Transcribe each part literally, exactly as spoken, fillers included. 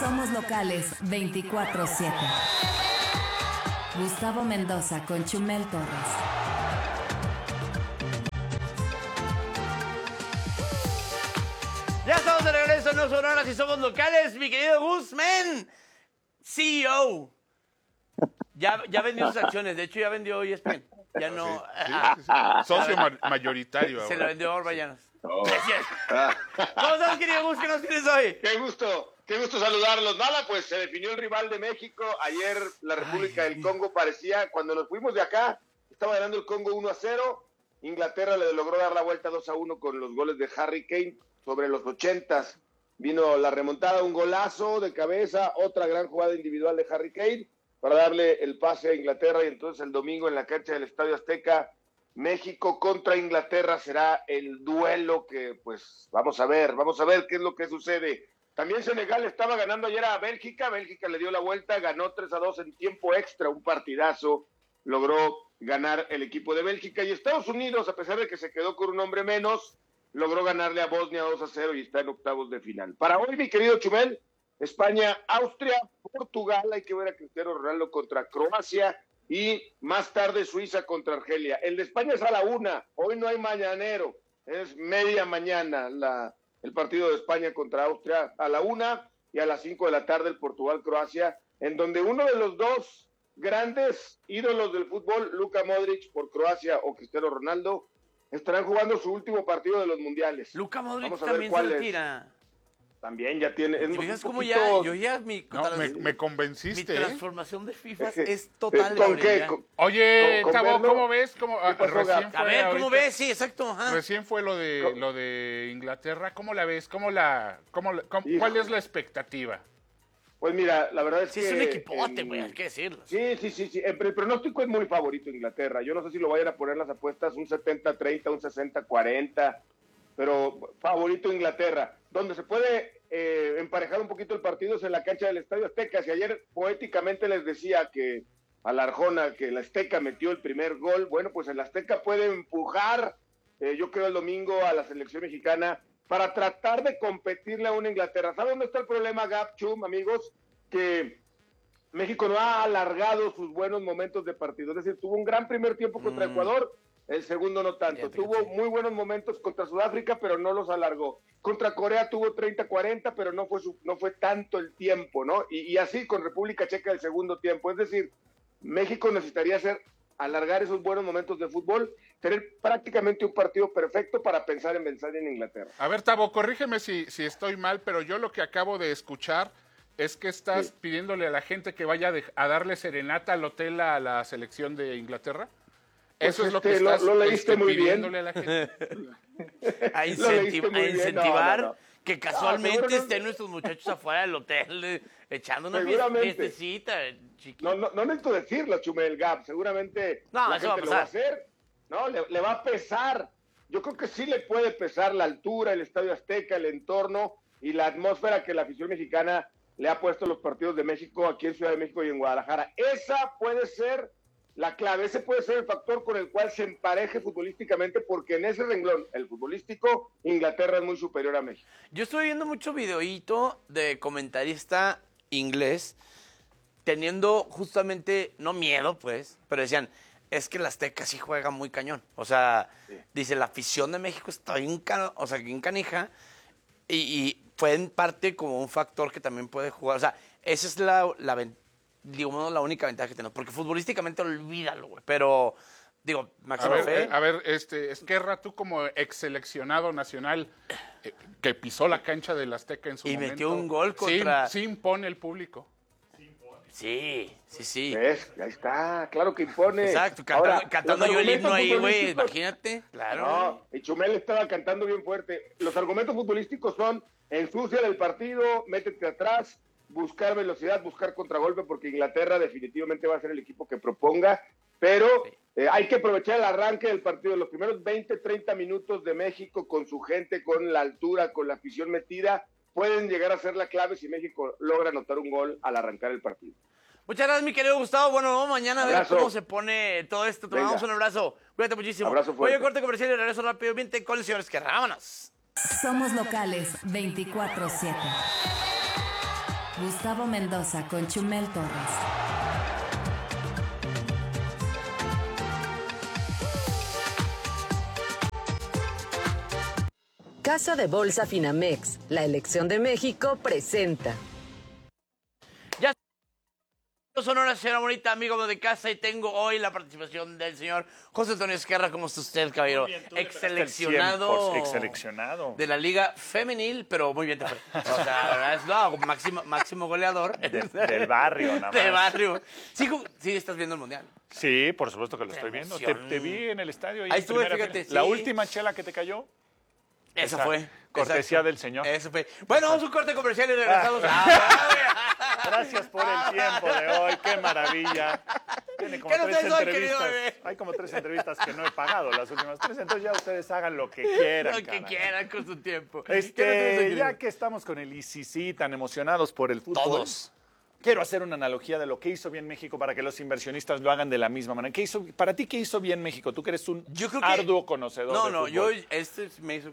Somos locales veinticuatro siete. Gustavo Mendoza con Chumel Torres. Ya estamos de regreso en No Sonoras y Somos Locales, mi querido Guzmán, C E O. Ya, ya vendió sus acciones, de hecho ya vendió E S P N. Ya no. Sí, sí, sí, sí. Socio ma- mayoritario. Se ahora. la vendió a Orbañanos. Oh. ¿Cómo estás, querido Gus? ¿Qué nos tienes hoy? Qué gusto, qué gusto saludarlos. Nada, pues se definió el rival de México. Ayer la República Ay, del Congo parecía, cuando nos fuimos de acá, estaba ganando el Congo uno a cero. Inglaterra le logró dar la vuelta dos a uno con los goles de Harry Kane sobre los ochentas. Vino la remontada, un golazo de cabeza, otra gran jugada individual de Harry Kane para darle el pase a Inglaterra, y entonces el domingo en la cancha del Estadio Azteca, México contra Inglaterra será el duelo que, pues, vamos a ver, vamos a ver qué es lo que sucede. También Senegal estaba ganando ayer a Bélgica, Bélgica le dio la vuelta, ganó tres a dos en tiempo extra, un partidazo, logró ganar el equipo de Bélgica, y Estados Unidos, a pesar de que se quedó con un hombre menos, logró ganarle a Bosnia dos a cero y está en octavos de final. Para hoy, mi querido Chumel, España, Austria, Portugal, hay que ver a Cristiano Ronaldo contra Croacia, y más tarde Suiza contra Argelia. El de España es a la una, hoy no hay mañanero, es media mañana la, el partido de España contra Austria a la una, y a las cinco de la tarde el Portugal-Croacia, en donde uno de los dos grandes ídolos del fútbol, Luka Modric por Croacia o Cristiano Ronaldo, estarán jugando su último partido de los mundiales. Luka Modric Vamos a ver también se cuál es. retira. También ya tiene... Es ¿Te fijas un cómo poquito- ya, yo ya mi, No, trans- me, me mi convenciste. ¿eh? transformación de FIFA Es que- es total. ¿Con Gabriel, qué? ya. Con- Oye, Con- con Tabo, verlo- ¿cómo ves? ¿Cómo, ah, pasó, recién Gab? fue A ver, ¿cómo ahorita- ves? Sí, exacto. Ajá. Recién fue lo de ¿Cómo? lo de Inglaterra. ¿Cómo la ves? ¿Cómo la, cómo, la- cómo- Híjole. ¿Cuál es la expectativa? Pues mira, la verdad es Sí, que... es un equipote, en- güey, hay que decirlo. Sí, sí, sí, sí. El pre- pronóstico es muy favorito Inglaterra. Yo no sé si lo vayan a poner las apuestas un setenta treinta, un sesenta cuarenta, pero favorito Inglaterra. Donde se puede eh, emparejar un poquito el partido es en la cancha del Estadio Azteca. Si ayer poéticamente les decía que a la Arjona que el Azteca metió el primer gol, bueno, pues el Azteca puede empujar, eh, yo creo el domingo, a la selección mexicana para tratar de competirle a una Inglaterra. ¿Sabe dónde está el problema, Gab, Chum, amigos? Que México no ha alargado sus buenos momentos de partido. Es decir, tuvo un gran primer tiempo contra Mm. Ecuador, el segundo no tanto. Fíjate que Tuvo sí. muy buenos momentos contra Sudáfrica, pero no los alargó. Contra Corea tuvo treinta cuarenta, pero no fue, su- no fue tanto el tiempo, ¿no? Y, y así con República Checa el segundo tiempo. Es decir, México necesitaría hacer, alargar esos buenos momentos de fútbol, tener prácticamente un partido perfecto para pensar en vencer en Inglaterra. A ver, Tabo, corrígeme si, si estoy mal, pero yo lo que acabo de escuchar es que estás Sí. pidiéndole a la gente que vaya de- a darle serenata al hotel a la selección de Inglaterra. Pues Eso es lo este, que lo- estás lo leíste este, muy bien. pidiéndole a la gente. A, Lo incenti- leíste muy a bien. incentivar No, no, no. que casualmente seguro no- estén nuestros muchachos afuera del hotel eh, echando una Seguramente. fiestecita, chiquita. No, no, no necesito decirlo, Chumel Gap. Seguramente No, la eso va a gente lo va a pasar. hacer. No, le, le va a pesar. Yo creo que sí le puede pesar la altura, el Estadio Azteca, el entorno y la atmósfera que la afición mexicana le ha puesto a los partidos de México aquí en Ciudad de México y en Guadalajara. Esa puede ser la clave, ese puede ser el factor con el cual se empareje futbolísticamente, porque en ese renglón, el futbolístico, Inglaterra es muy superior a México. Yo estoy viendo mucho videíto de comentarista inglés teniendo justamente, no miedo pues, pero decían, es que el Azteca sí juega muy cañón. O sea, Sí. dice, la afición de México está bien, ca- o sea, bien canija y, y fue en parte como un factor que también puede jugar. O sea, esa es la, la, ven- digamos, la única ventaja que tenemos, porque futbolísticamente olvídalo, güey. Pero, digo, A máxima ver, fe. eh, a ver, este, Esquerra, tú como ex seleccionado nacional eh, que pisó la cancha del Azteca en su Y momento. metió un gol sí- contra- Sí, impone el público. Sí, sí, sí. ¿Ves? Ahí está, claro que impone. Exacto, cantando, Ahora, cantando los yo el himno argumentos ahí, güey, futbolísticos- imagínate. Claro. No, y Chumel estaba cantando bien fuerte. Los argumentos futbolísticos son ensucia el partido, métete atrás, buscar velocidad, buscar contragolpe, porque Inglaterra definitivamente va a ser el equipo que proponga, pero eh, hay que aprovechar el arranque del partido, los primeros veinte, treinta minutos de México con su gente, con la altura, con la afición metida, pueden llegar a ser la clave si México logra anotar un gol al arrancar el partido. Muchas gracias, mi querido Gustavo. Bueno, vamos mañana a ver Abrazo. cómo se pone todo esto. Te Venga. mandamos un abrazo. Cuídate muchísimo. Abrazo fuerte. Oye, corte comercial y regreso rápidamente con el señor Esquerra. Vámonos. Somos locales veinticuatro siete. Gustavo Mendoza con Chumel Torres. Casa de Bolsa Finamex, la elección de México, presenta. Ya Sonora, señora bonita, amigo de casa, y tengo hoy la participación del señor José Antonio Esquerra. ¿Cómo está usted, caballero? Ex-seleccionado ex-seleccionado de la Liga Femenil, pero muy bien te fue. O sea, la verdad es no, máximo, máximo goleador. De- del barrio, nada más. De barrio. Sí, ju- sí, estás viendo el Mundial. Sí, por supuesto que lo Qué estoy viendo. Te, emoción. te vi en el estadio. Ahí en estuve, primera fíjate, fila. La sí. última chela que te cayó. Eso Esa fue. cortesía Exacto. del señor. Eso fue. Bueno, vamos a un corte comercial y regresamos. Ah, Gracias por el tiempo de hoy. Qué maravilla. Tiene como ¿Qué nos tres traes hoy, querido entrevistas. bebé? Hay como tres entrevistas que no he pagado las últimas tres. Entonces ya ustedes hagan lo que quieran. Lo que caray. quieran con su tiempo. ¿Qué nos traes hoy, Este, querido? ya que estamos con el I C C tan emocionados por el fútbol. Todos. Quiero hacer una analogía de lo que hizo bien México para que los inversionistas lo hagan de la misma manera. ¿Qué hizo, para ti, ¿qué hizo bien México? Tú que eres un Yo creo que- arduo conocedor No, del no, yo fútbol. este me hizo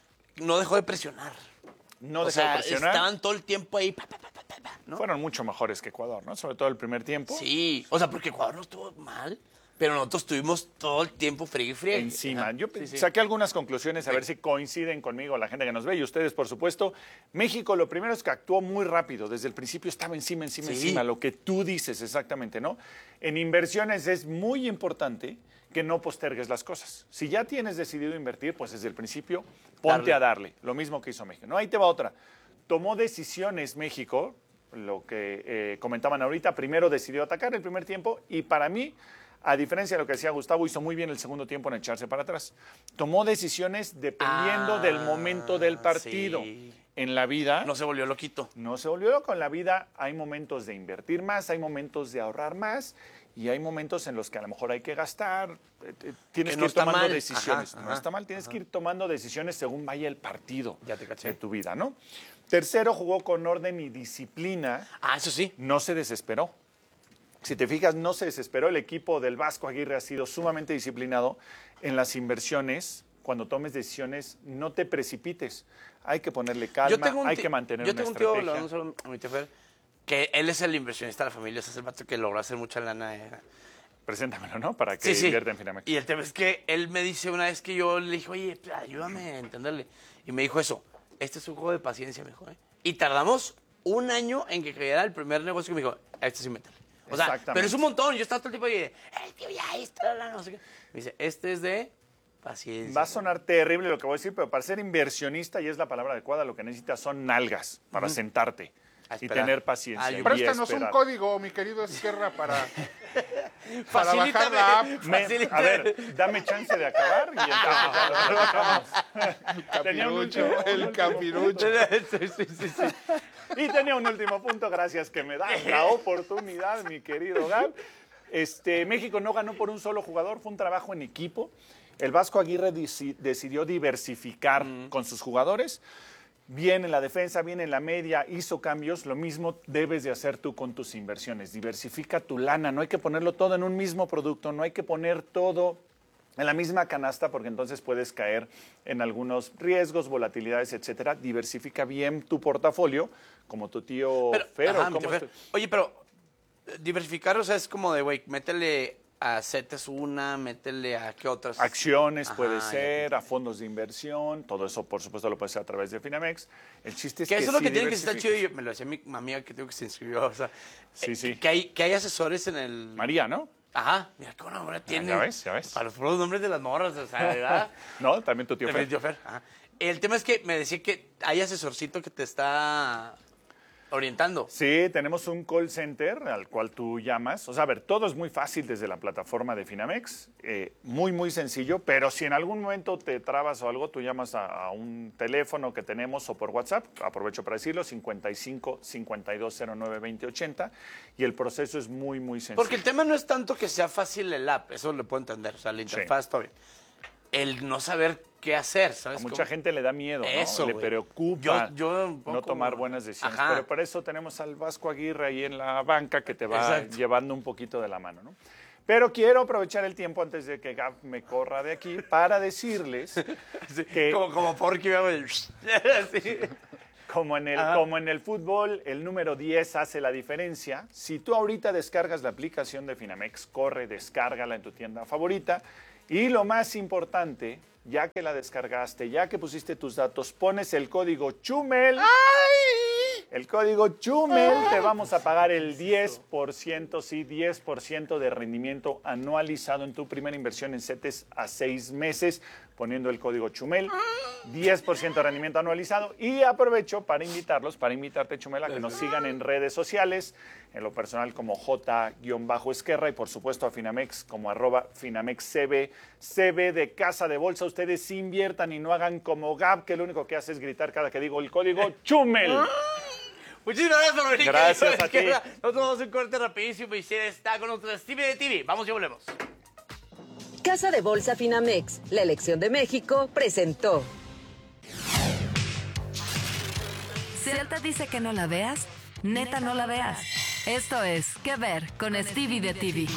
no dejó de presionar. No o dejó sea, de presionar. estaban todo el tiempo ahí, pa, pa, pa, pa, pa, ¿no? Fueron mucho mejores que Ecuador, ¿no? Sobre todo el primer tiempo. Sí, o sea, porque Ecuador no estuvo mal, pero nosotros estuvimos todo el tiempo friegue y friegue. Encima. Ajá, Yo sí, sí. saqué algunas conclusiones a ver si coinciden conmigo la gente que nos ve y ustedes, por supuesto. México, lo primero es que actuó muy rápido. Desde el principio estaba encima, encima, Sí. encima. Lo que tú dices exactamente, ¿no? En inversiones es muy importante que no postergues las cosas. Si ya tienes decidido invertir, pues desde el principio ponte Darle. a darle. Lo mismo que hizo México. No, ahí te va otra. Tomó decisiones México, lo que eh, comentaban ahorita. Primero decidió atacar el primer tiempo y para mí, a diferencia de lo que decía Gustavo, hizo muy bien el segundo tiempo en echarse para atrás. Tomó decisiones dependiendo Ah, del momento del partido. sí. En la vida No se volvió loquito. no se volvió loco. En la vida hay momentos de invertir más, hay momentos de ahorrar más y hay momentos en los que a lo mejor hay que gastar. eh, eh, Tienes Que que, no ir está tomando mal. decisiones. Ajá, no ajá, está mal, tienes que ir tomando decisiones según vaya el partido Ya te caché. de tu vida, ¿no? Tercero, jugó con orden y disciplina. Ah, eso sí. No se desesperó. Si te fijas, no se desesperó. El equipo del Vasco Aguirre ha sido sumamente disciplinado en las inversiones. Cuando tomes decisiones, no te precipites. Hay que ponerle calma, un hay ti- que mantener yo una tengo un tío, estrategia. le mando un saludo a mi tío Fer, que él es el inversionista de la familia, ese es el vato que logró hacer mucha lana. eh. Preséntamelo, ¿no? Para que Sí, sí. invierta en Finamex. Y el tema es que él me dice una vez que yo le dije, oye, ayúdame a entenderle. Y me dijo eso, este es un juego de paciencia, me dijo. ¿eh? Y tardamos un año en que cayera el primer negocio que me dijo, este sí métele. O sea, Exactamente. pero es un montón. Yo estaba todo el tiempo y dije, ay, tío, ya, esto, la, la, no sé qué. Me dice, este es de paciencia. Va a sonar terrible lo que voy a decir, pero para ser inversionista, y es la palabra adecuada, lo que necesitas son nalgas para sentarte A y esperar. tener paciencia. Ah, yo- y Préstanos un esperar. código, mi querido Esquerra, para, para bajar Facilítame, la app. Me- facilítame. a ver, dame chance de acabar y entonces ya lo platicamos. Tenía un Capirucho, último- el un último capirucho. sí, sí, sí, sí. Y tenía un último punto, gracias que me das la oportunidad, mi querido Gab. Este, México no ganó por un solo jugador, fue un trabajo en equipo. El Vasco Aguirre deci- decidió diversificar con sus jugadores. Bien en la defensa, bien en la media, hizo cambios. Lo mismo debes de hacer tú con tus inversiones. Diversifica tu lana, no hay que ponerlo todo en un mismo producto, no hay que poner todo en la misma canasta porque entonces puedes caer en algunos riesgos, volatilidades, etcétera. Diversifica bien tu portafolio, como tu tío Pero, Fero. ajá, mi ¿cómo tío Fer. es tu- Oye, pero eh, diversificar, o sea, es como de, güey, métele a CETES una, métele a qué otras. Acciones Ajá, puede ya. ser, a fondos de inversión, todo eso por supuesto lo puedes hacer a través de Finamex. El chiste es Que que eso es lo sí que tiene que estar chido. diversifiques. Y me lo decía mi amiga que tengo que se inscribió. O sea, Sí, eh, sí. Que hay, que hay asesores en el. María, ¿no? Ajá, mira qué buena hora tiene. ya ves, ya ves. Para los puros nombres de las morras, o sea, ¿verdad? No, también tu tío De Fer. mi tío Fer, ajá. El tema es que me decía que hay asesorcito que te está orientando. Sí, tenemos un call center al cual tú llamas. O sea, a ver, todo es muy fácil desde la plataforma de Finamex, eh, muy, muy sencillo, pero si en algún momento te trabas o algo, tú llamas a, a un teléfono que tenemos o por WhatsApp, aprovecho para decirlo, cincuenta y cinco, cincuenta y dos, cero nueve, veinte, ochenta, y el proceso es muy, muy sencillo. Porque el tema no es tanto que sea fácil el app, eso lo puedo entender, o sea, la interfaz está bien. El no saber qué hacer, ¿sabes? A mucha cómo? gente le da miedo, ¿no? Eso, le güey. preocupa Yo- yo un poco, no tomar güey. buenas decisiones. Ajá. Pero por eso tenemos al Vasco Aguirre ahí en la banca que te va Exacto. llevando un poquito de la mano, ¿no? Pero quiero aprovechar el tiempo antes de que Gab me corra de aquí para decirles Sí, que como, como Porky, güey. Sí. como en, el, como en el fútbol, el número diez hace la diferencia. Si tú ahorita descargas la aplicación de Finamex, corre, descárgala en tu tienda favorita. Y lo más importante, ya que la descargaste, ya que pusiste tus datos, pones el código CHUMEL. ¡Ay! El código CHUMEL, ¡ay! Te vamos a pagar el diez por ciento, sí, diez por ciento de rendimiento anualizado en tu primera inversión en CETES a seis meses, poniendo el código CHUMEL, diez por ciento de rendimiento anualizado. Y aprovecho para invitarlos, para invitarte, Chumel, a que nos sigan en redes sociales, en lo personal como J-Esquerra y por supuesto a Finamex como arroba FinamexCB, C B de Casa de Bolsa. Ustedes inviertan y no hagan como Gab, que lo único que hace es gritar cada que digo el código CHUMEL. Muchísimas gracias, Rodrigo. Gracias a ti. Nosotros vamos a un corte rapidísimo y si está con nosotros Stevie de T V. Vamos y volvemos. Casa de Bolsa Finamex, la elección de México, presentó. Si él te dice que no la veas, neta no la veas. Esto es ¿Qué ver? Con Stevie de T V.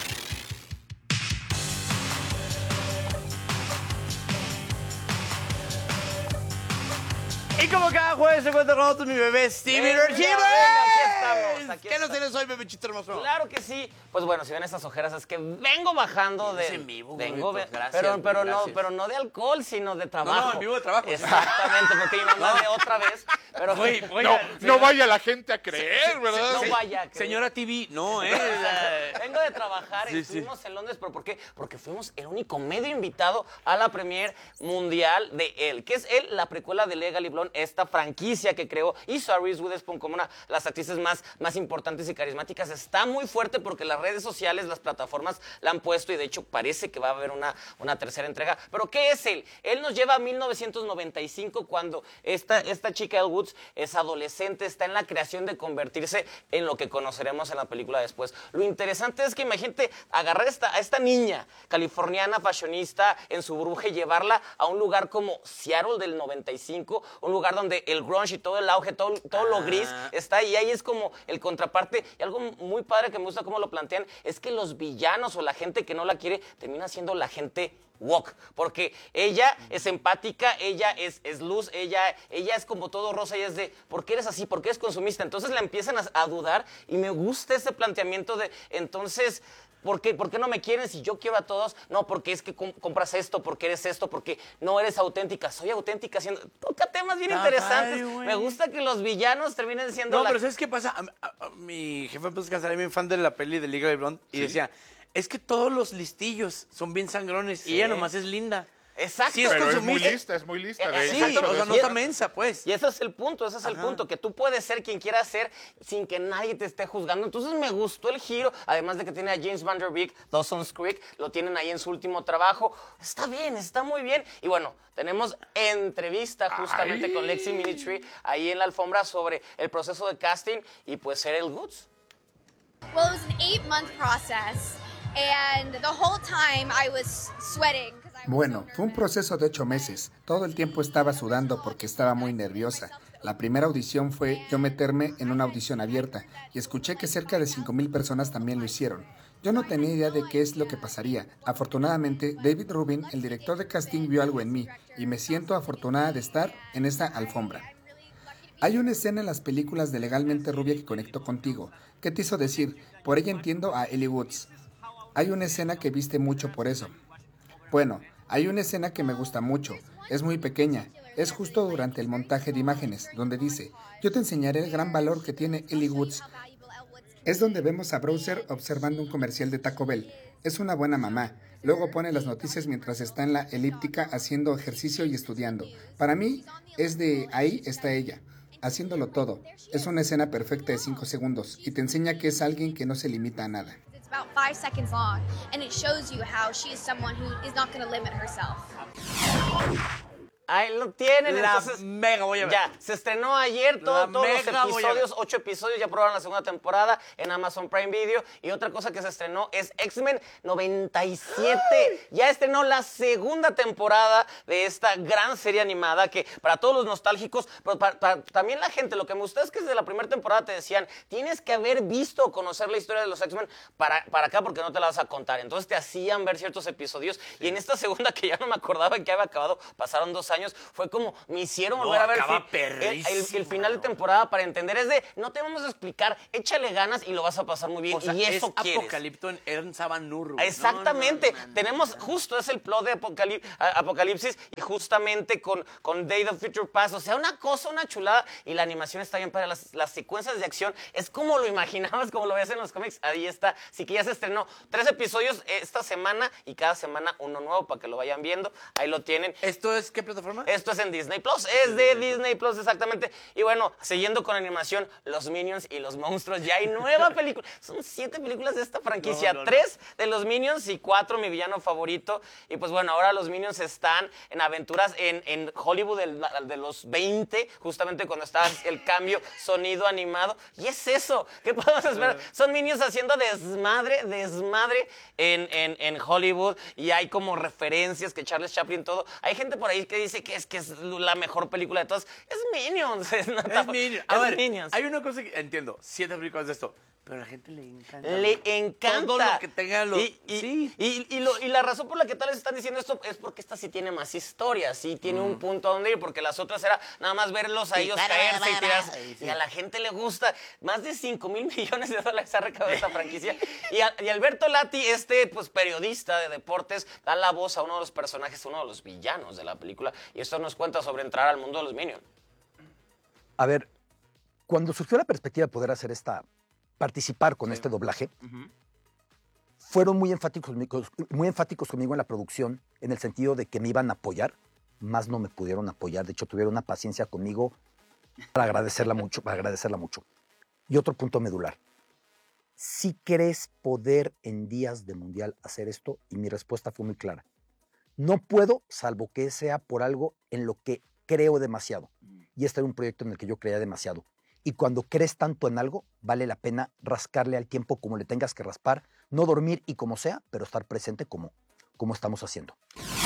Y como cada jueves se encuentra con nosotros mi bebé Stevie Venga, Energy. venga, aquí estamos, aquí ¿Qué nos estamos. tienes hoy, bebechito hermoso? Claro que sí. Pues bueno, si ven estas ojeras es que vengo bajando de... Es en vivo, vengo, gordito, ve- gracias, pero, pero, gracias. no, pero no de alcohol, sino de trabajo. no, en vivo de trabajo. Exactamente, porque mi mamá de otra vez. Pero Oye, oye, No, señora- no vaya la gente a creer, ¿verdad? no Sí. vaya. a creer. Señora T V, no, ¿eh? O sea, Vengo de trabajar, Sí, estuvimos en Londres, ¿pero por qué? Porque fuimos el único medio invitado a la premier mundial de él, que es él, la precuela de Legally Blonde, esta franquicia que creó, hizo a Reese Witherspoon como una de las actrices más, más importantes y carismáticas. Está muy fuerte porque las redes sociales, las plataformas la han puesto y de hecho parece que va a haber una, una tercera entrega. ¿Pero qué es él? Él nos lleva a mil novecientos noventa y cinco cuando esta, esta chica Elle Woods es adolescente, está en la creación de convertirse en lo que conoceremos en la película después. Lo interesante es que imagínate agarrar esta, a esta niña californiana fashionista en su burbuja y llevarla a un lugar como Seattle del noventa y cinco, un lugar donde el grunge y todo el auge, todo, todo lo gris está ahí. Ahí es como el contraparte. Y algo muy padre que me gusta cómo lo plantean es que los villanos o la gente que no la quiere termina siendo la gente woke, porque ella es empática, ella es, es luz, ella, ella es como todo rosa, ella es de, ¿por qué eres así? ¿Por qué eres consumista? Entonces la empiezan a, a dudar y me gusta ese planteamiento de, entonces... ¿Por qué? ¿Por qué no me quieren si yo quiero a todos? No, porque es que com- compras esto, porque eres esto, porque no eres auténtica. Soy auténtica siendo... Toca temas bien Está interesantes. padre, güey. Me gusta que los villanos terminen siendo no, la... pero ¿sabes qué pasa? A- a- a- mi jefe empezó a descansar, era bien fan de la peli de Legally Blonde y decía, es que todos los listillos son bien sangrones y ella nomás es linda. Exacto. Sí, es Pero es muy consumista. lista, es muy lista. Eh, De Sí, hecho, exacto, o de sea, eso- no está mensa, pues. Y ese es el punto, ese es el punto, que tú puedes ser quien quieras ser sin que nadie te esté juzgando. Entonces me gustó el giro, además de que tiene a James Van Der Beek, Dawson's Creek, lo tienen ahí en su último trabajo. Está bien, está muy bien. Y bueno, tenemos entrevista justamente Ay. con Lexi Minitry ahí en la alfombra sobre el proceso de casting y pues ser el Goods. Well, it was an eight-month process, and the whole time I was sweating. 'cause I was Bueno, so fue un nervous. proceso de ocho meses. Todo el tiempo estaba sudando porque estaba muy nerviosa. La primera audición fue yo meterme en una audición abierta y escuché que cerca de cinco mil personas también lo hicieron. Yo no tenía idea de qué es lo que pasaría. Afortunadamente, David Rubin, el director de casting, vio algo en mí y me siento afortunada de estar en esta alfombra. Hay una escena en las películas de Legalmente Rubia que conectó contigo. ¿Qué te hizo decir? Por ella entiendo a Ellie Woods. Hay una escena que viste mucho por eso. Bueno, hay una escena que me gusta mucho. Es muy pequeña. Es justo durante el montaje de imágenes, donde dice, yo te enseñaré el gran valor que tiene Ellie Woods. Es donde vemos a Browser observando un comercial de Taco Bell. Es una buena mamá. Luego pone las noticias mientras está en la elíptica haciendo ejercicio y estudiando. Para mí, es de ahí está ella, haciéndolo todo. Es una escena perfecta de cinco segundos y te enseña que es alguien que no se limita a nada. It's about five seconds long, and it shows you how she is someone who is not going to limit herself. Ahí lo tienen, La entonces... mega voy a ver. Ya, se estrenó ayer todo- La todos los mega voy a ver. episodios, ocho episodios, ya probaron la segunda temporada en Amazon Prime Video. Y otra cosa que se estrenó es X-Men noventa y siete. Ya estrenó la segunda temporada de esta gran serie animada que para todos los nostálgicos, pero para, para- también la gente, lo que me gusta es que desde la primera temporada te decían, tienes que haber visto o conocer la historia de los X-Men para, para acá porque no te la vas a contar. Entonces te hacían ver ciertos episodios y en esta segunda que ya no me acordaba que había acabado, pasaron dos años, fue como, me hicieron No, volver a ver acaba el, fi- el- el- perrísimo, el final de temporada para entender. Es de, no te vamos a explicar, échale ganas y lo vas a pasar muy bien. O sea, y eso es quieres. Apocalipto en Ern Sabanur. güey. Exactamente. No, no, no, no, Tenemos, no. justo es el plot de Apocalip- a- Apocalipsis y justamente con, con Day of Future Past. O sea, una cosa, una chulada. Y la animación está bien para las, las secuencias de acción. Es como lo imaginabas, como lo ves en los cómics. Ahí está. Así que ya se estrenó tres episodios esta semana y cada semana uno nuevo para que lo vayan viendo. Ahí lo tienen. ¿Esto es qué plataforma? Esto es en Disney Plus, es de Disney Plus, exactamente. Y bueno, siguiendo con animación, los Minions y los monstruos, ya hay nueva película. Son siete películas de esta franquicia, No, no, no. tres de los Minions y cuatro mi villano favorito. Y pues bueno, ahora los Minions están en aventuras en, en Hollywood del- de los veinte, justamente cuando estaba el cambio sonido animado. Y es eso, ¿qué podemos esperar? Son Minions haciendo desmadre, desmadre en, en, en Hollywood. Y hay como referencias que Charles Chaplin, todo. Hay gente por ahí que dice que es, que es la mejor película de todas. Es Minions. Es, una Es tapa- Minions. A es ver, Minions. hay una cosa que entiendo, siete películas de esto, pero a la gente le encanta. Le encanta. Todo lo que tenga los... Y, y- sí. y- y lo- y la razón por la que tal vez están diciendo esto es porque esta sí tiene más historia, sí tiene un punto a donde ir, porque las otras era nada más verlos a Sí, ellos para, caerse para, y tirarse. para, sí. Y a la gente le gusta. Más de cinco mil millones de dólares ha recaudado esta franquicia. Y, a- y Alberto Lati, este pues periodista de deportes, da la voz a uno de los personajes, uno de los villanos de la película. Y esto nos cuenta sobre entrar al mundo de los Minions. A ver, cuando surgió la perspectiva de poder hacer esta, participar con este doblaje, fueron muy enfáticos, conmigo- muy enfáticos conmigo en la producción, en el sentido de que me iban a apoyar, más no me pudieron apoyar. De hecho, tuvieron una paciencia conmigo para agradecerla mucho, para agradecerla mucho. Y otro punto medular. ¿Sí crees poder en días de mundial hacer esto? Y mi respuesta fue muy clara. No puedo, salvo que sea por algo en lo que creo demasiado. Y este era un proyecto en el que yo creía demasiado. Y cuando crees tanto en algo, vale la pena rascarle al tiempo como le tengas que raspar, no dormir y como sea, pero estar presente como, como estamos haciendo.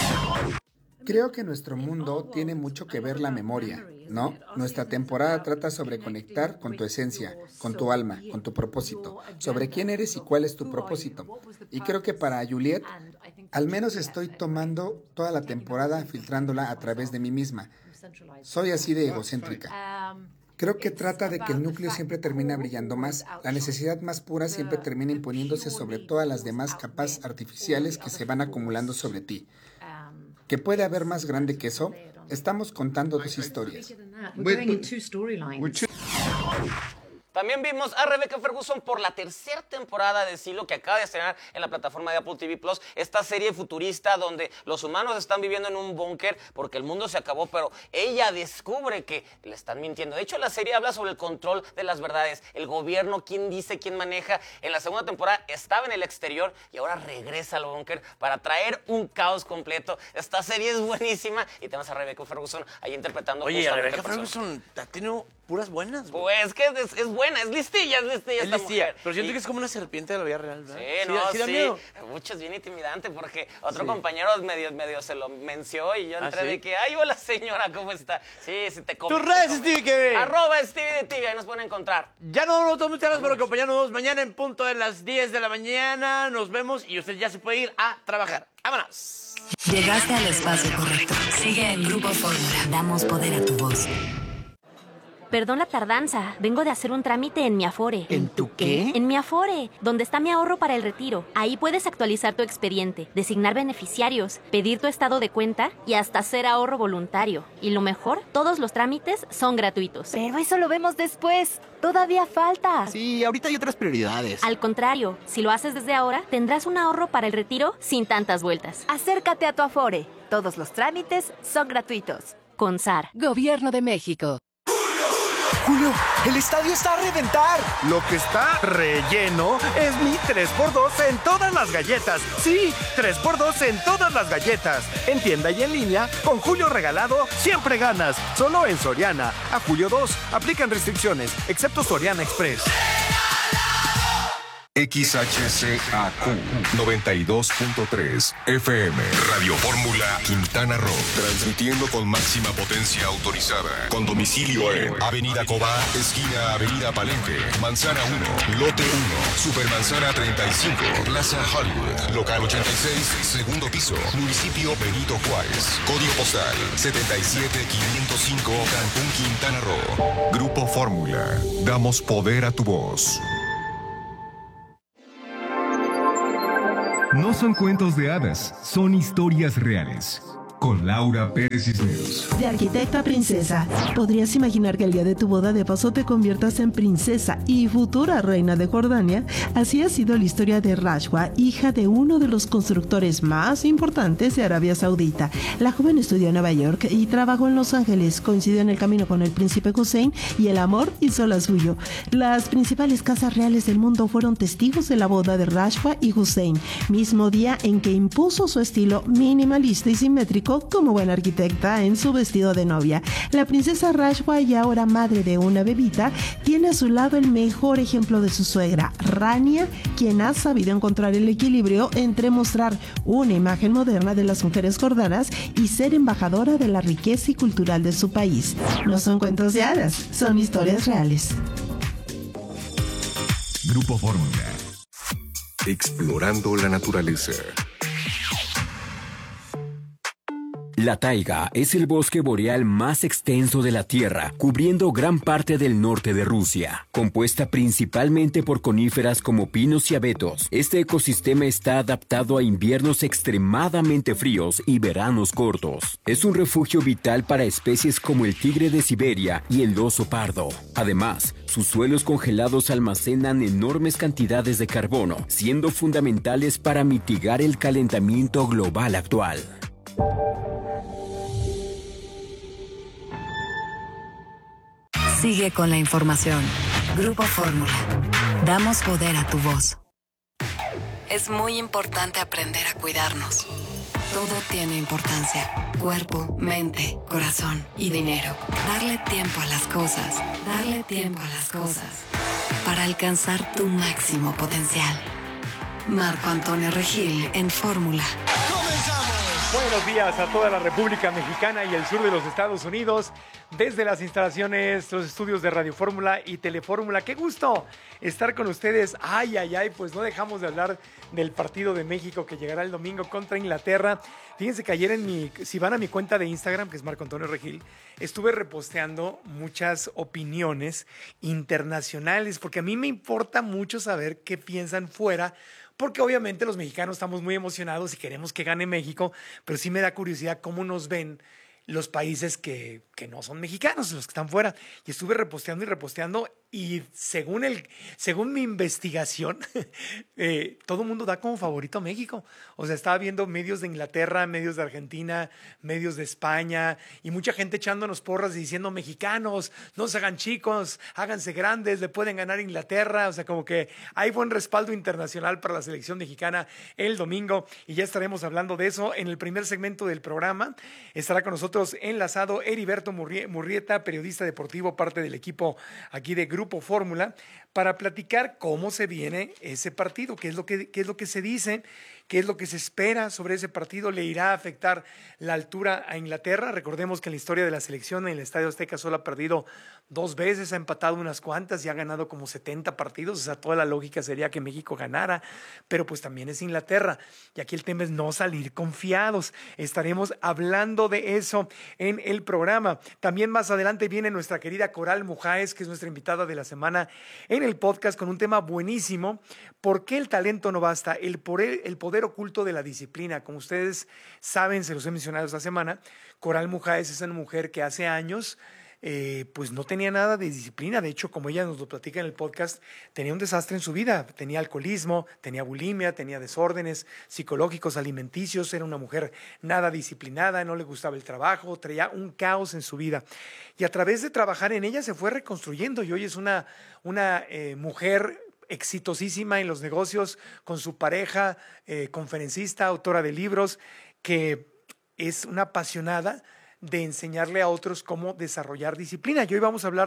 Creo que nuestro mundo tiene mucho que ver la memoria, ¿no? Nuestra temporada trata sobre conectar con tu esencia, con tu alma, con tu propósito, sobre quién eres y cuál es tu propósito. Y creo que para Juliet, al menos estoy tomando toda la temporada filtrándola a través de mí misma. Soy así de egocéntrica. Creo que trata de que el núcleo siempre termina brillando más. La necesidad más pura siempre termina imponiéndose sobre todas las demás capas artificiales que se van acumulando sobre ti. ¿Que puede haber más grande que eso? Estamos contando dos historias. También vimos a Rebecca Ferguson por la tercera temporada de Silo, que acaba de estrenar en la plataforma de Apple T V Plus, esta serie futurista donde los humanos están viviendo en un búnker porque el mundo se acabó, pero ella descubre que le están mintiendo. De hecho, la serie habla sobre el control de las verdades, el gobierno, quién dice, quién maneja. En la segunda temporada estaba en el exterior y ahora regresa al búnker para traer un caos completo. Esta serie es buenísima y tenemos a Rebecca Ferguson ahí interpretando Oye, justamente Rebecca al personaje. Ferguson ha tenido puras buenas, güey. Pues que es, es buena, es listilla, es listilla Es esta listilla, mujer. pero siento Y- que es como una serpiente de la vida real, ¿verdad? Sí, no, sí. da sí. miedo. Mucho es bien intimidante porque otro Sí. compañero medio, medio se lo menció y yo ¿Ah, entré sí? de que, ay, hola señora, ¿cómo está? Sí, sí, te come. Tus te redes, come. Stevie K B. Arroba Stevie de T V, ahí nos pueden encontrar. Ya no, no, muchas gracias por acompañarnos. Mañana en punto de las diez de la mañana nos vemos y usted ya se puede ir a trabajar. ¡Vámonos! Llegaste al espacio correcto. Sigue en Grupo Fórmula. Damos poder a tu voz. Perdón la tardanza. Vengo de hacer un trámite en mi Afore. ¿En tu qué? En mi Afore, donde está mi ahorro para el retiro. Ahí puedes actualizar tu expediente, designar beneficiarios, pedir tu estado de cuenta y hasta hacer ahorro voluntario. Y lo mejor, todos los trámites son gratuitos. Pero eso lo vemos después. Todavía falta. Sí, ahorita hay otras prioridades. Al contrario, si lo haces desde ahora, tendrás un ahorro para el retiro sin tantas vueltas. Acércate a tu Afore. Todos los trámites son gratuitos. Con S A R. Gobierno de México. Julio, el estadio está a reventar. Lo que está relleno es mi tres por dos en todas las galletas. Sí, tres por dos en todas las galletas. En tienda y en línea, con Julio regalado, siempre ganas. Solo en Soriana. A julio dos, aplican restricciones, excepto Soriana Express. X H C A Q noventa y dos punto tres F M. Radio Fórmula Quintana Roo. Transmitiendo con máxima potencia autorizada. Con domicilio en Avenida Cobá, esquina Avenida Palenque, Manzana uno, Lote uno, Supermanzana treinta y cinco, Plaza Hollywood, Local ochenta y seis, segundo piso, Municipio Benito Juárez. Código postal setenta y siete quinientos cinco, Cancún, Quintana Roo. Grupo Fórmula. Damos poder a tu voz. No son cuentos de hadas, son historias reales. Con Laura Pérez Cisneros. De arquitecta a princesa. ¿Podrías imaginar que el día de tu boda de paso te conviertas en princesa y futura reina de Jordania? Así ha sido la historia de Rashwa, hija de uno de los constructores más importantes de Arabia Saudita. La joven estudió en Nueva York y trabajó en Los Ángeles. Coincidió en el camino con el príncipe Hussein y el amor hizo la suyo. Las principales casas reales del mundo fueron testigos de la boda de Rashwa y Hussein, mismo día en que impuso su estilo minimalista y simétrico como buena arquitecta en su vestido de novia. La princesa Rashwa, y ahora madre de una bebita, tiene a su lado el mejor ejemplo de su suegra, Rania, quien ha sabido encontrar el equilibrio entre mostrar una imagen moderna de las mujeres jordanas y ser embajadora de la riqueza y cultural de su país. No son cuentos de hadas, son historias reales. Grupo Fórmula. Explorando la naturaleza. La taiga es el bosque boreal más extenso de la Tierra, cubriendo gran parte del norte de Rusia. Compuesta principalmente por coníferas como pinos y abetos, este ecosistema está adaptado a inviernos extremadamente fríos y veranos cortos. Es un refugio vital para especies como el tigre de Siberia y el oso pardo. Además, sus suelos congelados almacenan enormes cantidades de carbono, siendo fundamentales para mitigar el calentamiento global actual. Sigue con la información. Grupo Fórmula. Damos poder a tu voz. Es muy importante aprender a cuidarnos. Todo tiene importancia. Cuerpo, mente, corazón y dinero. Darle tiempo a las cosas. Darle tiempo a las cosas. Para alcanzar tu máximo potencial. Marco Antonio Regil en Fórmula. Buenos días a toda la República Mexicana y el sur de los Estados Unidos, desde las instalaciones, los estudios de Radio Fórmula y Telefórmula. ¡Qué gusto estar con ustedes! Ay, ay, ay, pues no dejamos de hablar del partido de México que llegará el domingo contra Inglaterra. Fíjense que ayer en mi, si van a mi cuenta de Instagram, que es Marco Antonio Regil, estuve reposteando muchas opiniones internacionales, porque a mí me importa mucho saber qué piensan fuera, porque obviamente los mexicanos estamos muy emocionados y queremos que gane México, pero sí me da curiosidad cómo nos ven los países que, que no son mexicanos, los que están fuera. Y estuve reposteando y reposteando y según, el, según mi investigación, eh, todo el mundo da como favorito a México. O sea, estaba viendo medios de Inglaterra, medios de Argentina, medios de España y mucha gente echándonos porras y diciendo: mexicanos, no se hagan chicos, háganse grandes, le pueden ganar a Inglaterra. O sea, como que hay buen respaldo internacional para la selección mexicana el domingo y ya estaremos hablando de eso en el primer segmento del programa. Estará con nosotros enlazado Heriberto Murrieta, periodista deportivo, parte del equipo aquí de Grupo Fórmula, para platicar cómo se viene ese partido, qué es lo que, qué es lo que se dice, qué es lo que se espera sobre ese partido. ¿Le irá a afectar la altura a Inglaterra? Recordemos que en la historia de la selección en el Estadio Azteca solo ha perdido dos veces, ha empatado unas cuantas y ha ganado como setenta partidos. O sea, toda la lógica sería que México ganara, pero pues también es Inglaterra. Y aquí el tema es no salir confiados. Estaremos hablando de eso en el programa. También más adelante viene nuestra querida Coral Mujáez, que es nuestra invitada de la semana en el podcast, con un tema buenísimo. ¿Por qué el talento no basta? El poder, el poder oculto de la disciplina. Como ustedes saben, se los he mencionado esta semana, Coral Mujáez es una mujer que hace años eh, pues no tenía nada de disciplina. De hecho, como ella nos lo platica en el podcast, tenía un desastre en su vida. Tenía alcoholismo, tenía bulimia, tenía desórdenes psicológicos, alimenticios. Era una mujer nada disciplinada, no le gustaba el trabajo, traía un caos en su vida. Y a través de trabajar en ella se fue reconstruyendo y hoy es una, una eh, mujer exitosísima en los negocios, con su pareja, eh, conferencista, autora de libros, que es una apasionada de enseñarle a otros cómo desarrollar disciplina. Y hoy vamos a hablar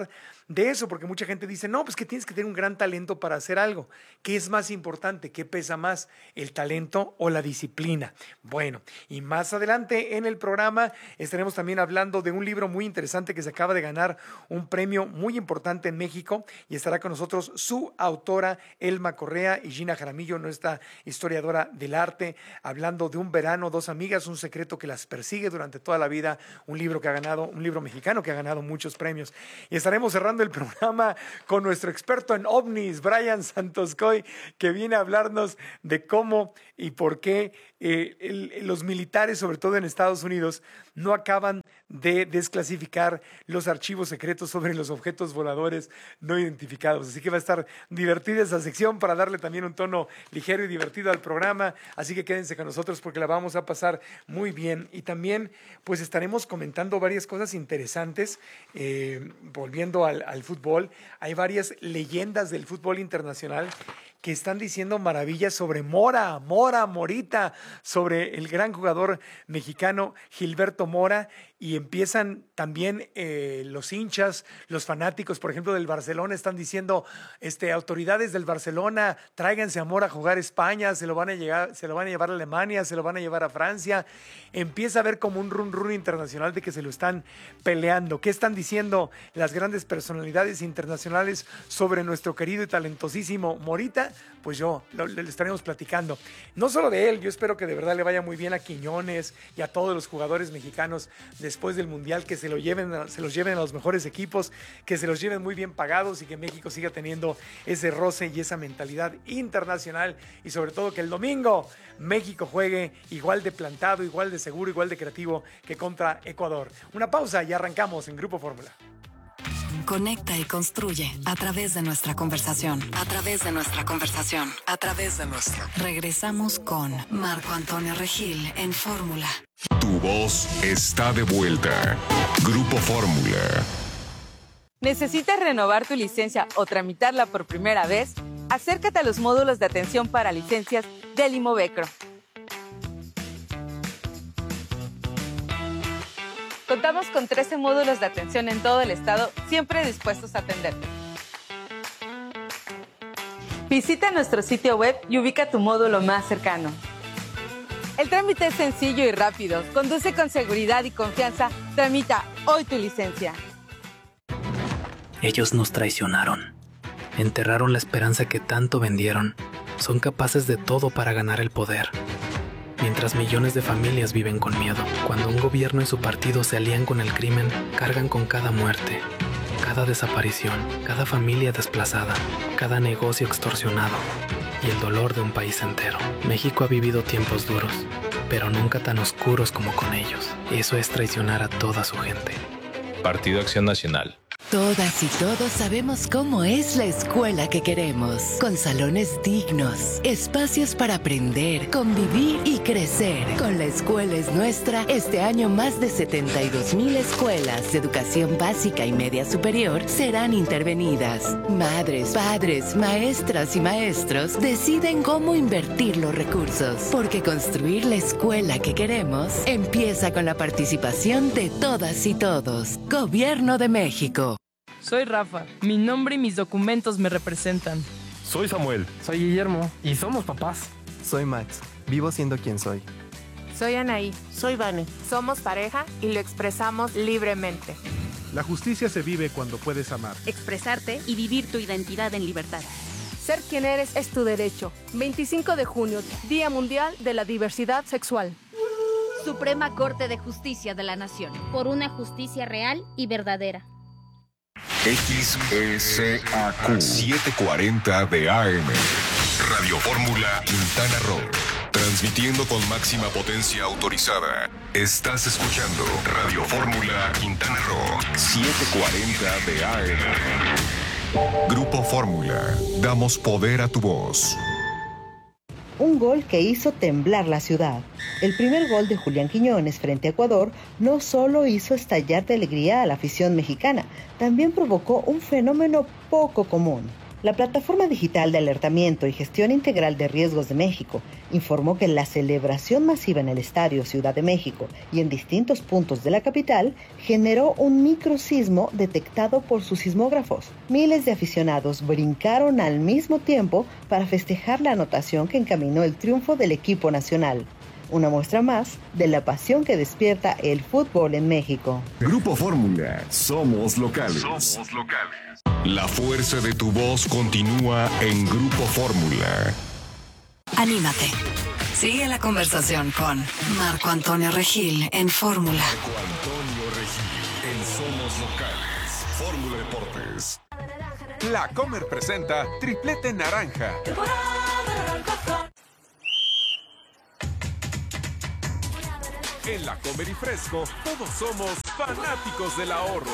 de eso, porque mucha gente dice, no, pues que tienes que tener un gran talento para hacer algo. ¿Qué es más importante? ¿Qué pesa más? ¿El talento o la disciplina? Bueno, y más adelante en el programa estaremos también hablando de un libro muy interesante que se acaba de ganar un premio muy importante en México y estará con nosotros su autora, Elma Correa, y Gina Jaramillo, nuestra historiadora del arte, hablando de un verano, dos amigas, un secreto que las persigue durante toda la vida, un libro que ha ganado, un libro mexicano que ha ganado muchos premios. Y estaremos cerrando el programa con nuestro experto en ovnis, Brian Santoscoy, que viene a hablarnos de cómo y por qué eh, el, los militares, sobre todo en Estados Unidos, no acaban de desclasificar los archivos secretos sobre los objetos voladores no identificados. Así que va a estar divertida esa sección para darle también un tono ligero y divertido al programa. Así que quédense con nosotros porque la vamos a pasar muy bien. Y también pues estaremos comentando varias cosas interesantes. Eh, volviendo al, al fútbol, hay varias leyendas del fútbol internacional que están diciendo maravillas sobre Mora, Mora, Morita, sobre el gran jugador mexicano Gilberto Mora, y empiezan también eh, los hinchas, los fanáticos, por ejemplo, del Barcelona, están diciendo, este, autoridades del Barcelona, tráiganse a Mora a jugar España, se lo van a llegar, se lo van a llevar a Alemania, se lo van a llevar a Francia. Empieza a haber como un run run internacional de que se lo están peleando. ¿Qué están diciendo las grandes personalidades internacionales sobre nuestro querido y talentosísimo Morita? Pues yo, lo, le estaremos platicando. No solo de él, yo espero que de verdad le vaya muy bien a Quiñones y a todos los jugadores mexicanos después del Mundial, que se, lo lleven, se los lleven a los mejores equipos, que se los lleven muy bien pagados y que México siga teniendo ese roce y esa mentalidad internacional, y sobre todo que el domingo México juegue igual de plantado, igual de seguro, igual de creativo que contra Ecuador. Una pausa y arrancamos en Grupo Fórmula. Conecta y construye a través de nuestra conversación, a través de nuestra conversación, a través de nuestra. Regresamos con Marco Antonio Regil en Fórmula. Tu voz está de vuelta. Grupo Fórmula. ¿Necesitas renovar tu licencia o tramitarla por primera vez? Acércate a los módulos de atención para licencias del Imovecro. Contamos con trece módulos de atención en todo el estado, siempre dispuestos a atenderte. Visita nuestro sitio web y ubica tu módulo más cercano. El trámite es sencillo y rápido. Conduce con seguridad y confianza. Tramita hoy tu licencia. Ellos nos traicionaron. Enterraron la esperanza que tanto vendieron. Son capaces de todo para ganar el poder. Mientras millones de familias viven con miedo, cuando un gobierno y su partido se alían con el crimen, cargan con cada muerte, cada desaparición, cada familia desplazada, cada negocio extorsionado y el dolor de un país entero. México ha vivido tiempos duros, pero nunca tan oscuros como con ellos. Eso es traicionar a toda su gente. Partido Acción Nacional. Todas y todos sabemos cómo es la escuela que queremos, con salones dignos, espacios para aprender, convivir y crecer. Con La Escuela es Nuestra, este año más de setenta y dos mil escuelas de educación básica y media superior serán intervenidas. Madres, padres, maestras y maestros deciden cómo invertir los recursos, porque construir la escuela que queremos empieza con la participación de todas y todos. Gobierno de México. Soy Rafa. Mi nombre y mis documentos me representan. Soy Samuel. Soy Guillermo. Y somos papás. Soy Max. Vivo siendo quien soy. Soy Anaí. Soy Vane. Somos pareja y lo expresamos libremente. La justicia se vive cuando puedes amar, expresarte y vivir tu identidad en libertad. Ser quien eres es tu derecho. veinticinco de junio, Día Mundial de la Diversidad Sexual. Suprema Corte de Justicia de la Nación. Por una justicia real y verdadera. X S A Q setecientos cuarenta de A M. Radio Fórmula Quintana Roo. Transmitiendo con máxima potencia autorizada. Estás escuchando Radio Fórmula Quintana Roo. setecientos cuarenta de A M. Grupo Fórmula. Damos poder a tu voz. Un gol que hizo temblar la ciudad. El primer gol de Julián Quiñones frente a Ecuador no solo hizo estallar de alegría a la afición mexicana, también provocó un fenómeno poco común. La Plataforma Digital de Alertamiento y Gestión Integral de Riesgos de México informó que la celebración masiva en el Estadio Ciudad de México y en distintos puntos de la capital generó un microsismo detectado por sus sismógrafos. Miles de aficionados brincaron al mismo tiempo para festejar la anotación que encaminó el triunfo del equipo nacional. Una muestra más de la pasión que despierta el fútbol en México. Grupo Fórmula, somos locales. Somos locales. La fuerza de tu voz continúa en Grupo Fórmula. Anímate. Sigue la conversación con Marco Antonio Regil en Fórmula. Marco Antonio Regil en Somos Locales. Fórmula Deportes. La Comer presenta Triplete Naranja. En La Comer y Fresco, todos somos fanáticos del ahorro.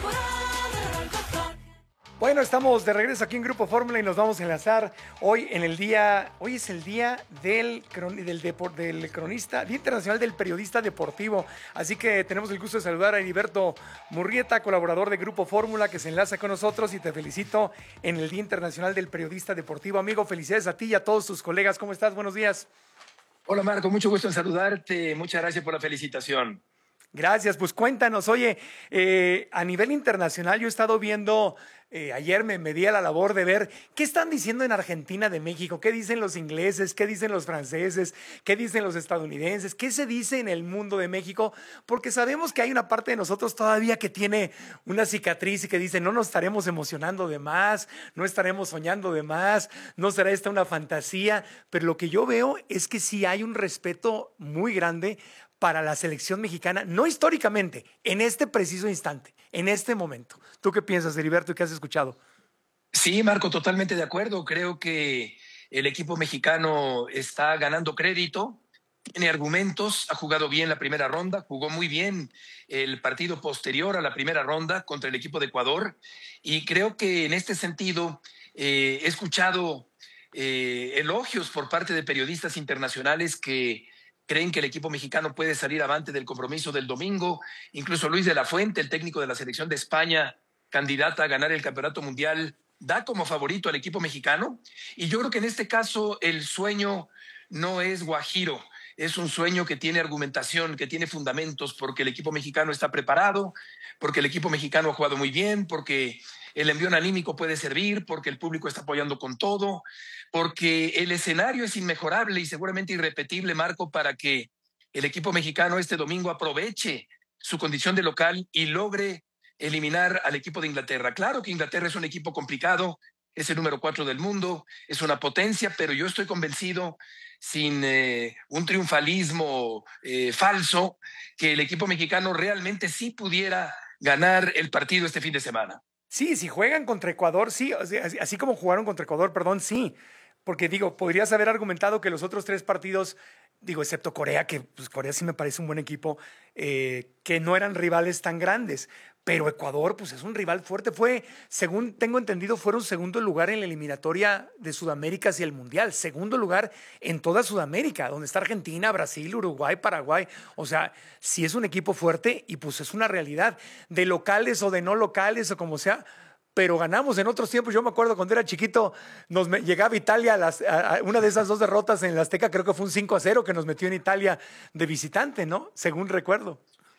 Bueno, estamos de regreso aquí en Grupo Fórmula y nos vamos a enlazar hoy en el día, hoy es el día del, del, depor, del cronista, Día Internacional del Periodista Deportivo, así que tenemos el gusto de saludar a Heriberto Murrieta, colaborador de Grupo Fórmula, que se enlaza con nosotros y te felicito en el Día Internacional del Periodista Deportivo. Amigo, felicidades a ti y a todos tus colegas. ¿Cómo estás? Buenos días. Hola Marco, mucho gusto en saludarte, muchas gracias por la felicitación. Gracias, pues cuéntanos, oye, eh, a nivel internacional yo he estado viendo, eh, ayer me, me di a la labor de ver qué están diciendo en Argentina de México, qué dicen los ingleses, qué dicen los franceses, qué dicen los estadounidenses, qué se dice en el mundo de México, porque sabemos que hay una parte de nosotros todavía que tiene una cicatriz y que dice no nos estaremos emocionando de más, no estaremos soñando de más, no será esta una fantasía, pero lo que yo veo es que sí hay un respeto muy grande para la selección mexicana, no históricamente, en este preciso instante, en este momento. ¿Tú qué piensas, Heriberto, y qué has escuchado? Sí, Marco, totalmente de acuerdo. Creo que el equipo mexicano está ganando crédito, tiene argumentos, ha jugado bien la primera ronda, jugó muy bien el partido posterior a la primera ronda contra el equipo de Ecuador, y creo que en este sentido eh, he escuchado eh, elogios por parte de periodistas internacionales que creen que el equipo mexicano puede salir avante del compromiso del domingo. Incluso Luis de la Fuente, el técnico de la selección de España, candidata a ganar el campeonato mundial, da como favorito al equipo mexicano. Y yo creo que en este caso el sueño no es guajiro, es un sueño que tiene argumentación, que tiene fundamentos, porque el equipo mexicano está preparado, porque el equipo mexicano ha jugado muy bien, porque el envión anímico puede servir, porque el público está apoyando con todo, porque el escenario es inmejorable y seguramente irrepetible, Marco, para que el equipo mexicano este domingo aproveche su condición de local y logre eliminar al equipo de Inglaterra. Claro que Inglaterra es un equipo complicado, es el número cuatro del mundo, es una potencia, pero yo estoy convencido, sin eh, un triunfalismo eh, falso, que el equipo mexicano realmente sí pudiera ganar el partido este fin de semana. Sí, si juegan contra Ecuador, sí, así, así como jugaron contra Ecuador, perdón, sí. Porque digo, podrías haber argumentado que los otros tres partidos, digo, excepto Corea, que pues Corea sí me parece un buen equipo, eh, que no eran rivales tan grandes. Pero Ecuador, pues es un rival fuerte. Fue, según tengo entendido, fueron segundo lugar en la eliminatoria de Sudamérica hacia el Mundial. Segundo lugar en toda Sudamérica, donde está Argentina, Brasil, Uruguay, Paraguay. O sea, sí es un equipo fuerte y pues es una realidad. De locales o de no locales o como sea, pero ganamos en otros tiempos. Yo me acuerdo cuando era chiquito, nos me, llegaba Italia a, las, a, a una de esas dos derrotas en la Azteca, creo que fue un cinco a cero que nos metió en Italia de visitante, ¿no? Según recuerdo.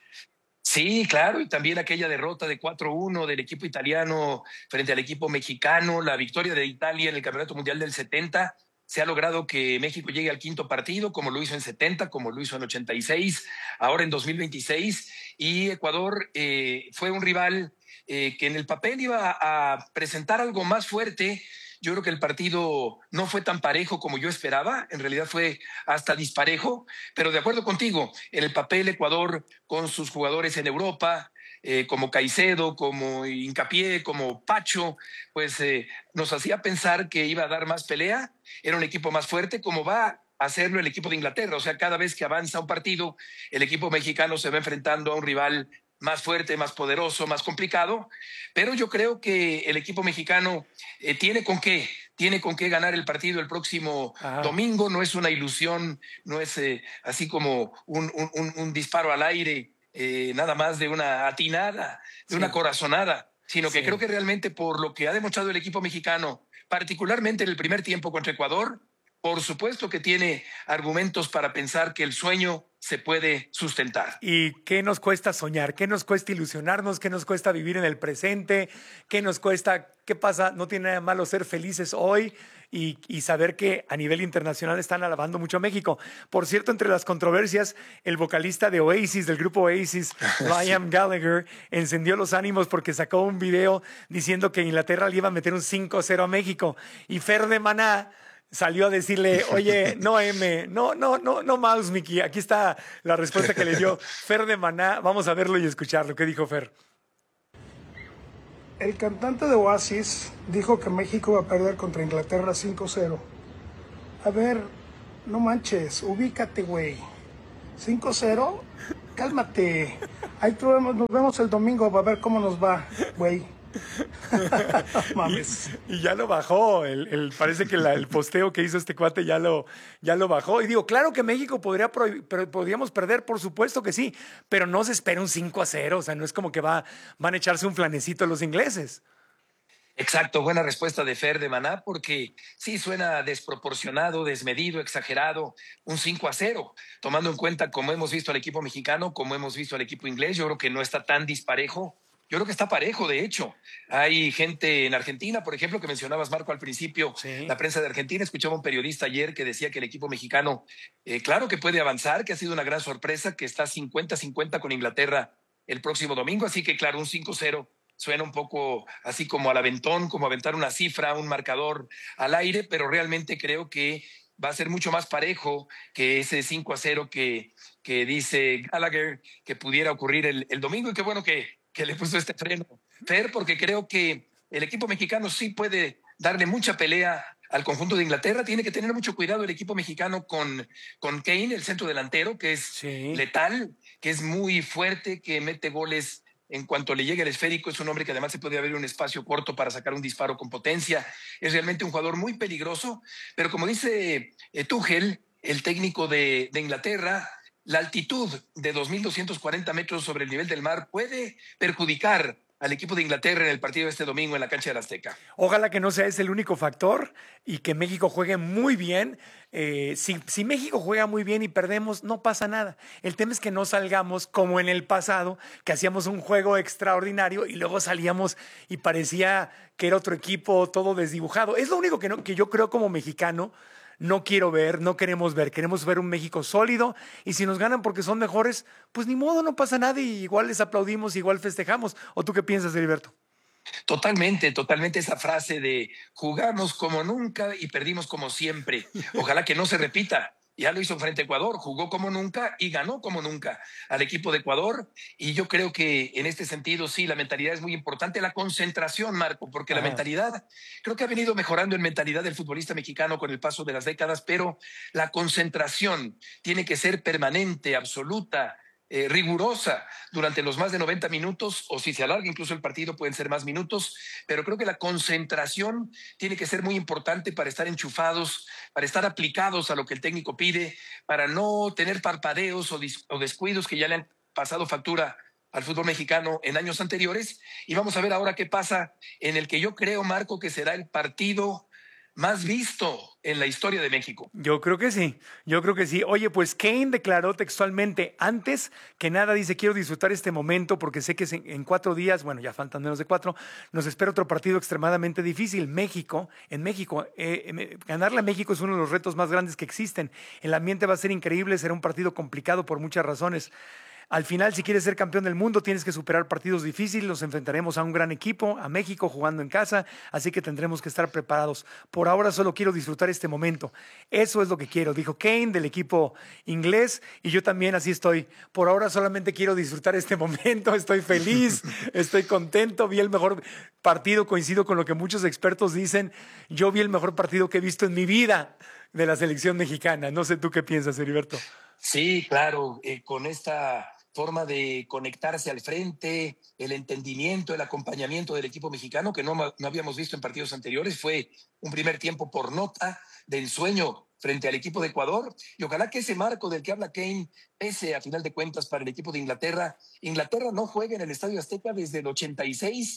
Sí, claro, y también aquella derrota de cuatro uno del equipo italiano frente al equipo mexicano, la victoria de Italia en el Campeonato Mundial del setenta. Se ha logrado que México llegue al quinto partido, como lo hizo en setenta, como lo hizo en ochenta y seis, ahora en dos mil veintiséis, y Ecuador eh, fue un rival eh, que en el papel iba a presentar algo más fuerte. Yo creo que el partido no fue tan parejo como yo esperaba, en realidad fue hasta disparejo, pero de acuerdo contigo, en el papel Ecuador con sus jugadores en Europa, eh, como Caicedo, como Hincapié, como Pacho, pues eh, nos hacía pensar que iba a dar más pelea, era un equipo más fuerte, como va a hacerlo el equipo de Inglaterra. O sea, cada vez que avanza un partido, el equipo mexicano se va enfrentando a un rival más fuerte, más poderoso, más complicado, pero yo creo que el equipo mexicano eh, tiene con qué, tiene con qué ganar el partido el próximo Ajá. domingo. No es una ilusión, no es eh, así como un, un, un disparo al aire, eh, nada más de una atinada, de sí. una corazonada. sino que Sí. creo que realmente por lo que ha demostrado el equipo mexicano, particularmente en el primer tiempo contra Ecuador, por supuesto que tiene argumentos para pensar que el sueño se puede sustentar. ¿Y qué nos cuesta soñar? ¿Qué nos cuesta ilusionarnos? ¿Qué nos cuesta vivir en el presente? ¿Qué nos cuesta? ¿Qué pasa? No tiene nada de malo ser felices hoy y, y saber que a nivel internacional están alabando mucho a México. Por cierto, entre las controversias, el vocalista de Oasis, del grupo Oasis, Liam Gallagher, encendió los ánimos porque sacó un video diciendo que Inglaterra le iba a meter un cinco cero a México. Y Fer de Maná salió a decirle, oye, no M, no, no, no, no mouse, Mickey. Aquí está la respuesta que le dio Fer de Maná. Vamos a verlo y escucharlo. ¿Qué dijo Fer? El cantante de Oasis dijo que México va a perder contra Inglaterra cinco cero. A ver, no manches, ubícate, güey. cinco cero, cálmate. Ahí probemos, nos vemos el domingo para ver cómo nos va, güey. Mames. Y, y ya lo bajó. El, el, parece que la, el posteo que hizo este cuate ya lo, ya lo bajó. Y digo, claro que México podría pero podríamos perder, por supuesto que sí, pero no se espera un cinco a cero. O sea, no es como que va, van a echarse un flanecito los ingleses. Exacto, buena respuesta de Fer de Maná, porque sí suena desproporcionado, desmedido, exagerado, un cinco a cero, tomando en cuenta como hemos visto al equipo mexicano, como hemos visto al equipo inglés. Yo creo que no está tan disparejo. Yo creo que está parejo, de hecho. Hay gente en Argentina, por ejemplo, que mencionabas, Marco, al principio, sí. La prensa de Argentina. Escuchaba un periodista ayer que decía que el equipo mexicano, eh, claro que puede avanzar, que ha sido una gran sorpresa, que está cincuenta cincuenta con Inglaterra el próximo domingo. Así que, claro, un cinco cero suena un poco así como al aventón, como aventar una cifra, un marcador al aire, pero realmente creo que va a ser mucho más parejo que ese cinco a cero que, que dice Gallagher que pudiera ocurrir el, el domingo. Y qué bueno que que le puso este freno, Fer, porque creo que el equipo mexicano sí puede darle mucha pelea al conjunto de Inglaterra. Tiene que tener mucho cuidado el equipo mexicano con, con Kane, el centro delantero, que es sí. letal, que es muy fuerte, que mete goles en cuanto le llegue el esférico. Es un hombre que además se puede abrir un espacio corto para sacar un disparo con potencia. Es realmente un jugador muy peligroso, pero como dice eh, Tuchel, el técnico de, de Inglaterra, la altitud de dos mil doscientos cuarenta metros sobre el nivel del mar puede perjudicar al equipo de Inglaterra en el partido de este domingo en la cancha del Azteca. Ojalá que no sea ese el único factor y que México juegue muy bien. Eh, si, si México juega muy bien y perdemos, no pasa nada. El tema es que no salgamos como en el pasado, que hacíamos un juego extraordinario y luego salíamos y parecía que era otro equipo todo desdibujado. Es lo único que, no, que yo creo como mexicano no quiero ver, no queremos ver. Queremos ver un México sólido y si nos ganan porque son mejores, pues ni modo, no pasa nada y igual les aplaudimos, igual festejamos. ¿O tú qué piensas, Heriberto? Totalmente, totalmente esa frase de jugamos como nunca y perdimos como siempre. Ojalá que no se repita. Ya lo hizo frente a Ecuador, jugó como nunca y ganó como nunca al equipo de Ecuador. Y yo creo que en este sentido, sí, la mentalidad es muy importante. La concentración, Marco, porque ah. la mentalidad, creo que ha venido mejorando en mentalidad del futbolista mexicano con el paso de las décadas, pero la concentración tiene que ser permanente, absoluta, Eh, rigurosa durante los más de noventa minutos, o si se alarga incluso el partido pueden ser más minutos, pero creo que la concentración tiene que ser muy importante para estar enchufados, para estar aplicados a lo que el técnico pide, para no tener parpadeos o, dis- o descuidos que ya le han pasado factura al fútbol mexicano en años anteriores. Y vamos a ver ahora qué pasa en el que yo creo, Marco, que será el partido más visto en la historia de México. Yo creo que sí, yo creo que sí. Oye, pues Kane declaró textualmente, antes que nada dice, quiero disfrutar este momento porque sé que en cuatro días, bueno, ya faltan menos de cuatro, nos espera otro partido extremadamente difícil. México, en México, eh, ganarle a México es uno de los retos más grandes que existen. El ambiente va a ser increíble, será un partido complicado por muchas razones. Al final, si quieres ser campeón del mundo, tienes que superar partidos difíciles. Nos enfrentaremos a un gran equipo, a México jugando en casa, así que tendremos que estar preparados. Por ahora solo quiero disfrutar este momento. Eso es lo que quiero, dijo Kane del equipo inglés, y yo también así estoy. Por ahora solamente quiero disfrutar este momento, estoy feliz, estoy contento, vi el mejor partido, coincido con lo que muchos expertos dicen, yo vi el mejor partido que he visto en mi vida de la selección mexicana. No sé tú qué piensas, Heriberto. Sí, claro, eh, con esta forma de conectarse al frente, el entendimiento, el acompañamiento del equipo mexicano que no, no habíamos visto en partidos anteriores. Fue un primer tiempo por nota de ensueño frente al equipo de Ecuador, y ojalá que ese marco del que habla Kane pese a final de cuentas para el equipo de Inglaterra. Inglaterra no juega en el Estadio Azteca desde el ochenta y seis,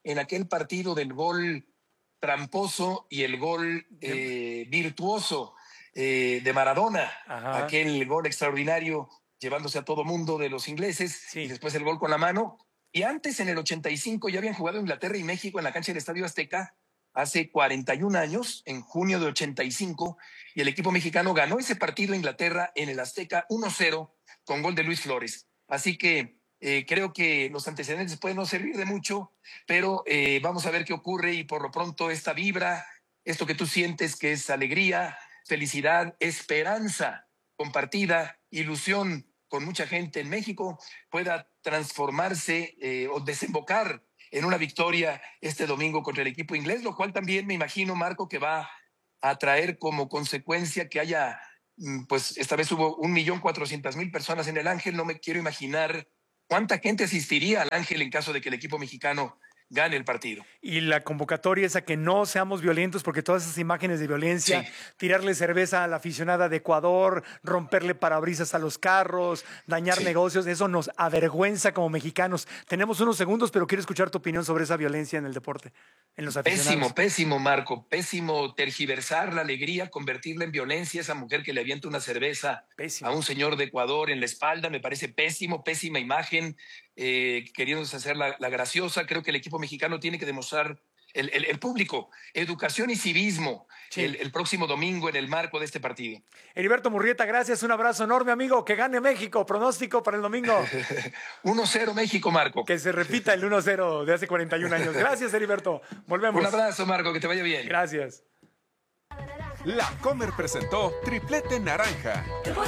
en aquel partido del gol tramposo y el gol eh, virtuoso eh, de Maradona, Ajá. aquel gol extraordinario llevándose a todo mundo de los ingleses, sí. y después el gol con la mano. Y antes, en el ochenta y cinco, ya habían jugado Inglaterra y México en la cancha del Estadio Azteca hace cuarenta y un años, en junio de ochenta y cinco, y el equipo mexicano ganó ese partido a Inglaterra en el Azteca uno cero con gol de Luis Flores. Así que eh, creo que los antecedentes pueden no servir de mucho, pero eh, vamos a ver qué ocurre, y por lo pronto esta vibra, esto que tú sientes que es alegría, felicidad, esperanza compartida, ilusión con mucha gente en México, pueda transformarse eh, o desembocar en una victoria este domingo contra el equipo inglés, lo cual también me imagino, Marco, que va a traer como consecuencia que haya, pues esta vez hubo un millón cuatrocientas mil personas en el Ángel. No me quiero imaginar cuánta gente asistiría al Ángel en caso de que el equipo mexicano gane el partido. Y la convocatoria es a que no seamos violentos, porque todas esas imágenes de violencia, sí. tirarle cerveza a la aficionada de Ecuador, romperle parabrisas a los carros, dañar sí. negocios, eso nos avergüenza como mexicanos. Tenemos unos segundos, pero quiero escuchar tu opinión sobre esa violencia en el deporte, en los aficionados. Pésimo, pésimo, Marco, pésimo tergiversar la alegría, convertirla en violencia. Esa mujer que le avienta una cerveza pésimo. a un señor de Ecuador en la espalda, me parece pésimo, pésima imagen. Eh, queriéndose hacer la, la graciosa. Creo que el equipo mexicano tiene que demostrar, el, el, el público, educación y civismo sí. el, el próximo domingo en el marco de este partido. Heriberto Murrieta, gracias, un abrazo enorme, amigo, que gane México. Pronóstico para el domingo. uno cero México, Marco. Que se repita el uno cero de hace cuarenta y un años. Gracias, Heriberto. Volvemos. Un abrazo, Marco, que te vaya bien. Gracias. La Comer presentó Triplete Naranja.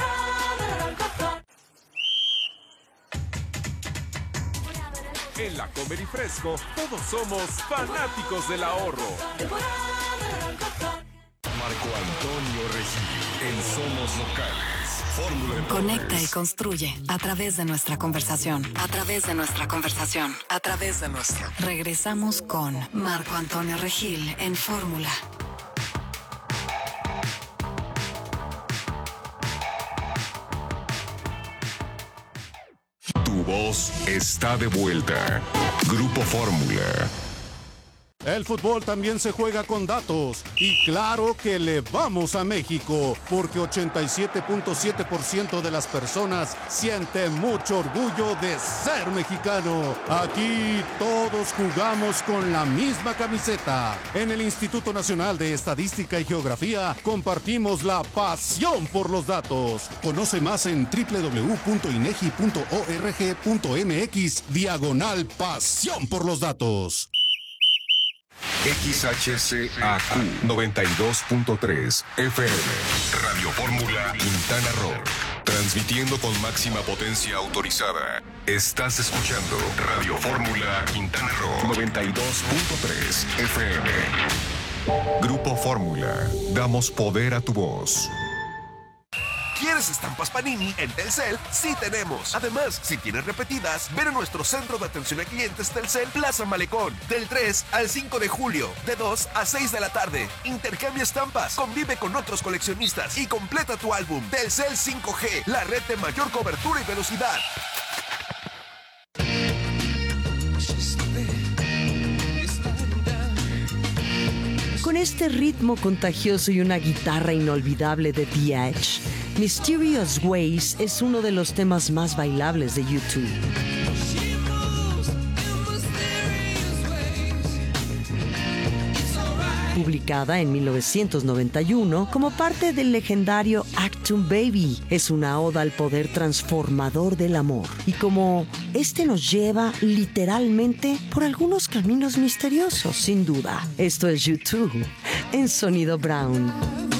En La Comer y Fresco, todos somos fanáticos del ahorro. Marco Antonio Regil, en Somos Locales. Fórmula Conecta y construye a través de nuestra conversación. A través de nuestra conversación. A través de nuestra. Regresamos con Marco Antonio Regil en Fórmula. Tu voz está de vuelta. Grupo Fórmula. El fútbol también se juega con datos y claro que le vamos a México porque ochenta y siete punto siete por ciento de las personas sienten mucho orgullo de ser mexicano. Aquí todos jugamos con la misma camiseta. En el Instituto Nacional de Estadística y Geografía compartimos la pasión por los datos. Conoce más en doble u doble u doble u punto inegi punto org punto mx diagonal pasión por los datos. X H C A Q noventa y dos punto tres F M Radio Fórmula Quintana Roo. Transmitiendo con máxima potencia autorizada. Estás escuchando Radio Fórmula Quintana Roo noventa y dos punto tres F M. Grupo Fórmula. Damos poder a tu voz. ¿Quieres estampas Panini? En Telcel sí tenemos. Además, si tienes repetidas, ven a nuestro centro de atención a clientes Telcel Plaza Malecón. Del tres al cinco de julio, de dos a seis de la tarde. Intercambia estampas, convive con otros coleccionistas y completa tu álbum. Telcel cinco G, la red de mayor cobertura y velocidad. Con este ritmo contagioso y una guitarra inolvidable de The Edge, Mysterious Ways es uno de los temas más bailables de YouTube. Publicada en mil novecientos noventa y uno como parte del legendario Achtung Baby, es una oda al poder transformador del amor y como este nos lleva literalmente por algunos caminos misteriosos, sin duda. Esto es YouTube en Sonido Brown.